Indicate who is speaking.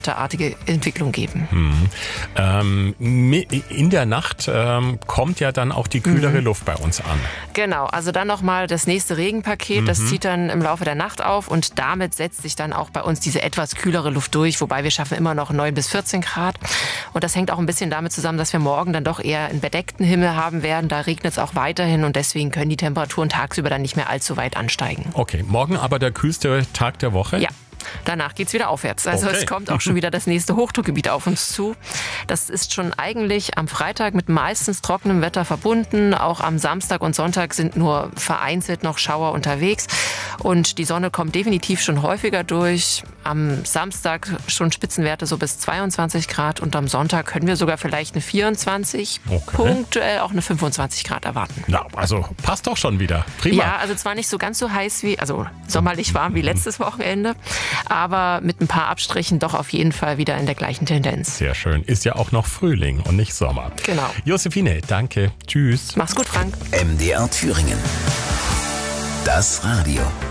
Speaker 1: artige Entwicklung geben.
Speaker 2: In der Nacht kommt ja dann auch die kühlere Luft bei uns an.
Speaker 1: Genau, also dann nochmal das nächste Regenpaket, das zieht dann im Laufe der Nacht auf und damit setzt sich dann auch bei uns diese etwas kühlere Luft durch, wobei wir schaffen immer noch 9 bis 14 Grad. Und das hängt auch ein bisschen damit zusammen, dass wir morgen dann doch eher einen bedeckten Himmel haben werden. Da regnet es auch weiterhin und deswegen können die Temperaturen tagsüber dann nicht mehr allzu weit ansteigen.
Speaker 2: Okay, morgen aber der kühlste Tag der Woche?
Speaker 1: Ja. Danach geht's wieder aufwärts. Also
Speaker 2: Okay.
Speaker 1: Es kommt auch schon wieder das nächste Hochdruckgebiet auf uns zu. Das ist schon eigentlich am Freitag mit meistens trockenem Wetter verbunden. Auch am Samstag und Sonntag sind nur vereinzelt noch Schauer unterwegs. Und die Sonne kommt definitiv schon häufiger durch. Am Samstag schon Spitzenwerte so bis 22 Grad und am Sonntag können wir sogar vielleicht eine 24, punktuell auch eine 25 Grad erwarten.
Speaker 2: Na, also passt doch schon wieder. Prima.
Speaker 1: Ja, also zwar nicht so ganz so heiß also sommerlich warm wie letztes Wochenende, aber mit ein paar Abstrichen doch auf jeden Fall wieder in der gleichen Tendenz.
Speaker 2: Sehr schön. Ist ja auch noch Frühling und nicht Sommer.
Speaker 1: Genau.
Speaker 2: Josephine, danke. Tschüss.
Speaker 1: Mach's gut, Frank.
Speaker 3: MDR Thüringen. Das Radio.